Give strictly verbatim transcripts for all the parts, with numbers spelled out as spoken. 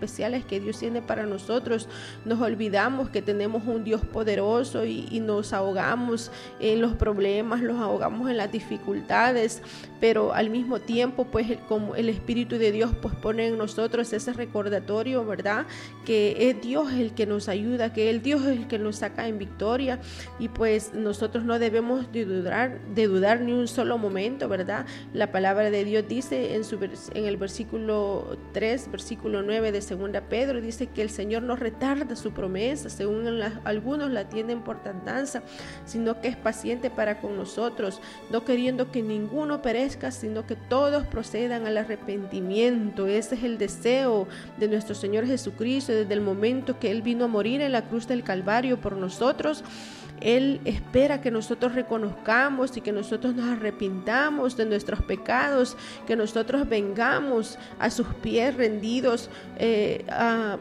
especiales que Dios tiene para nosotros. Nos olvidamos que tenemos un Dios poderoso y, y nos ahogamos en los problemas, los ahogamos en las dificultades, pero al mismo tiempo pues el, como el Espíritu de Dios pues pone en nosotros ese recordatorio, ¿verdad? Que es Dios el que nos ayuda, que el Dios es el que nos saca en victoria, y pues nosotros no debemos de dudar, de dudar ni un solo momento, ¿verdad? La palabra de Dios dice en, su, en el versículo tres, versículo nueve de segunda Pedro, dice que el Señor no retarda su promesa, según la, algunos la tienen por tardanza, sino que es paciente para con nosotros, no queriendo que ninguno perezca, sino que todos procedan al arrepentimiento. Ese es el deseo de nuestro Señor Jesucristo desde el momento que Él vino a morir en la cruz del Calvario por nosotros. Él espera que nosotros reconozcamos y que nosotros nos arrepintamos de nuestros pecados, que nosotros vengamos a sus pies rendidos, eh, a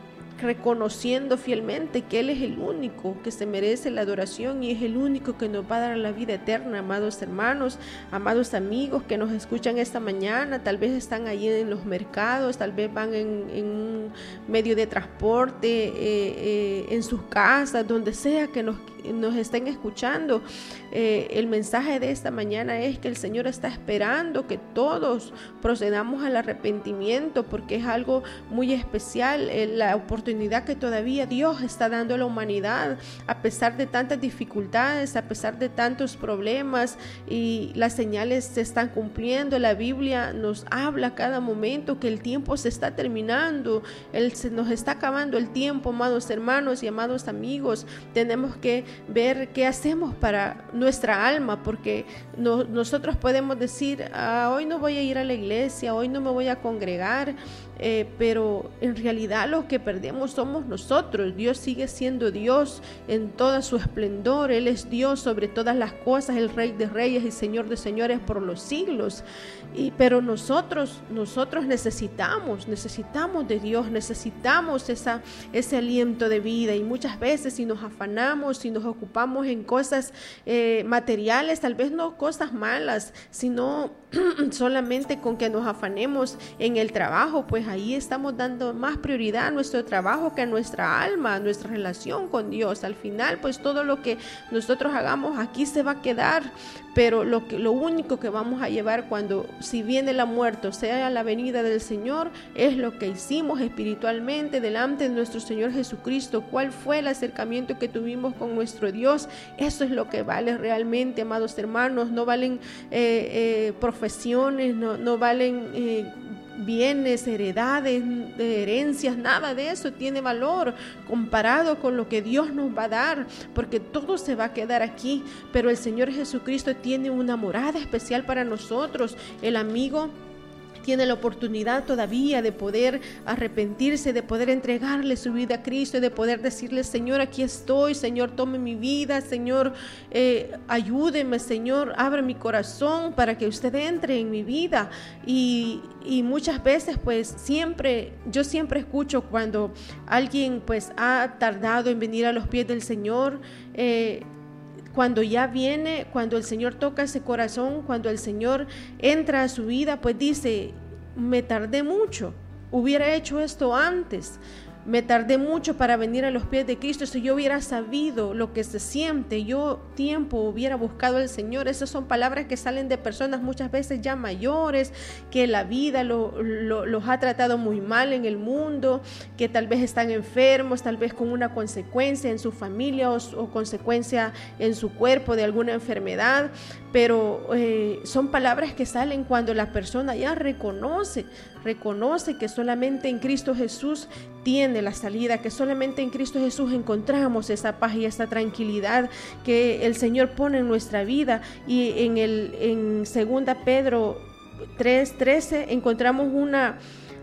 reconociendo fielmente que Él es el único que se merece la adoración y es el único que nos va a dar la vida eterna. Amados hermanos, amados amigos que nos escuchan esta mañana, tal vez están ahí en los mercados, tal vez van en, en un medio de transporte, eh, eh, en sus casas, donde sea que nos, nos estén escuchando. Eh, el mensaje de esta mañana es que el Señor está esperando que todos procedamos al arrepentimiento, porque es algo muy especial, eh, la oportunidad que todavía Dios está dando a la humanidad, a pesar de tantas dificultades, a pesar de tantos problemas, y las señales se están cumpliendo. La Biblia nos habla a cada momento que el tiempo se está terminando, el, se nos está acabando el tiempo, amados hermanos y amados amigos. Tenemos que ver qué hacemos para nuestra alma, porque no, nosotros podemos decir, ah, hoy no voy a ir a la iglesia, hoy no me voy a congregar, eh, pero en realidad los que perdemos somos nosotros. Dios sigue siendo Dios en toda su esplendor. Él es Dios sobre todas las cosas, el Rey de Reyes y Señor de Señores por los siglos. Y, pero nosotros, nosotros necesitamos, necesitamos de Dios, necesitamos esa, ese aliento de vida, y muchas veces si nos afanamos, si nos ocupamos en cosas eh, materiales, tal vez no cosas malas, sino solamente con que nos afanemos en el trabajo, pues ahí estamos dando más prioridad a nuestro trabajo que a nuestra alma, a nuestra relación con Dios. Al final, pues todo lo que nosotros hagamos aquí se va a quedar, pero lo, que, lo único que vamos a llevar cuando, si viene la muerte, o sea, la venida del Señor, es lo que hicimos espiritualmente delante de nuestro Señor Jesucristo. ¿Cuál fue el acercamiento que tuvimos con nuestro Dios? Eso es lo que vale realmente, amados hermanos. No valen eh, eh, profesiones, no, no valen eh, bienes, heredades, herencias, nada de eso tiene valor comparado con lo que Dios nos va a dar, porque todo se va a quedar aquí, pero el Señor Jesucristo tiene una morada especial para nosotros. El amigo tiene la oportunidad todavía de poder arrepentirse, de poder entregarle su vida a Cristo, de poder decirle: Señor, aquí estoy, Señor, tome mi vida, Señor, eh, ayúdeme, Señor, abre mi corazón para que usted entre en mi vida. Y, y muchas veces, pues, siempre, yo siempre escucho cuando alguien, pues, ha tardado en venir a los pies del Señor, eh, cuando ya viene, cuando el Señor toca ese corazón, cuando el Señor entra a su vida, pues dice: me tardé mucho, hubiera hecho esto antes, me tardé mucho para venir a los pies de Cristo. Si yo hubiera sabido lo que se siente, yo tiempo hubiera buscado al Señor. Esas son palabras que salen de personas muchas veces ya mayores, que la vida lo, lo, los ha tratado muy mal en el mundo, que tal vez están enfermos, tal vez con una consecuencia en su familia o, o consecuencia en su cuerpo de alguna enfermedad, pero eh, son palabras que salen cuando la persona ya reconoce, reconoce que solamente en Cristo Jesús tiene la salida, que solamente en Cristo Jesús encontramos esa paz y esa tranquilidad que el Señor pone en nuestra vida. Y en el en segunda Pedro tres trece encontramos una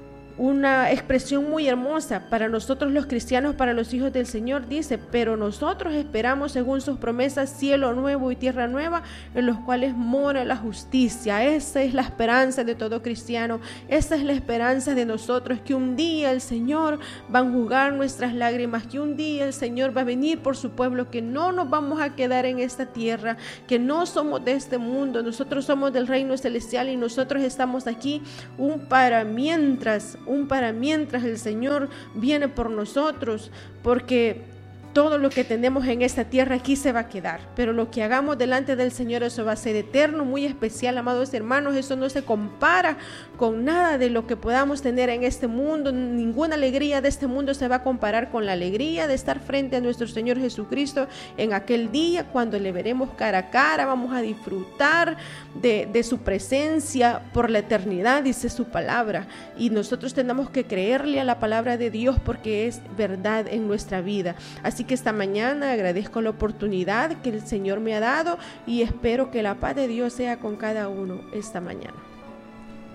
una expresión muy hermosa para nosotros los cristianos, para los hijos del Señor. Dice: pero nosotros esperamos según sus promesas cielo nuevo y tierra nueva, en los cuales mora la justicia. Esa es la esperanza de todo cristiano, esa es la esperanza de nosotros, que un día el Señor va a enjugar nuestras lágrimas, que un día el Señor va a venir por su pueblo, que no nos vamos a quedar en esta tierra, que no somos de este mundo, nosotros somos del reino celestial y nosotros estamos aquí un para mientras un para mientras el Señor viene por nosotros, porque todo lo que tenemos en esta tierra aquí se va a quedar, pero lo que hagamos delante del Señor, eso va a ser eterno, muy especial, amados hermanos. Eso no se compara con nada de lo que podamos tener en este mundo. Ninguna alegría de este mundo se va a comparar con la alegría de estar frente a nuestro Señor Jesucristo en aquel día, cuando le veremos cara a cara. Vamos a disfrutar de, de su presencia por la eternidad, dice su palabra, y nosotros tenemos que creerle a la palabra de Dios, porque es verdad en nuestra vida. Así Así que esta mañana agradezco la oportunidad que el Señor me ha dado y espero que la paz de Dios sea con cada uno esta mañana.